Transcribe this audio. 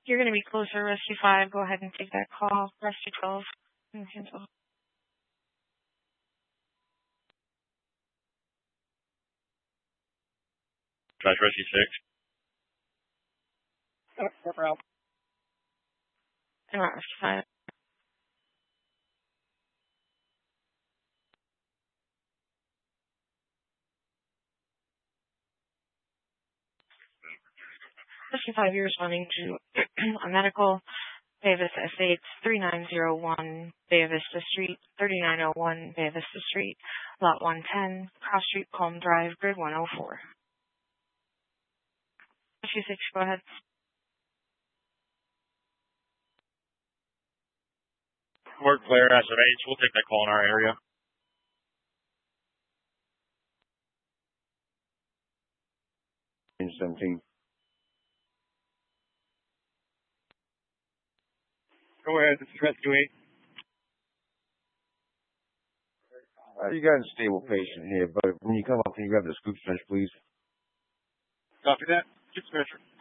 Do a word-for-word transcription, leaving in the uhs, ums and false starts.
You're going to be closer, Rescue five. Go ahead and take that call. Rescue twelve. Cancel. Trash Rescue six. Corporate out. And Rescue five. Rescue five, you're responding to a medical. Bay Vista Estates, three nine zero one Bay Vista Street, thirty-nine oh one Bay Vista Street, Lot one ten, Cross Street, Palm Drive, Grid one oh four. Rescue six, go ahead. Work Claire, S M H. We'll take that call in our area. seventeen. Go ahead. This is Rescue eight. Uh, you got a stable patient here, but when you come up, can you grab the scoop stretch, please? Copy that. Scoop stretcher.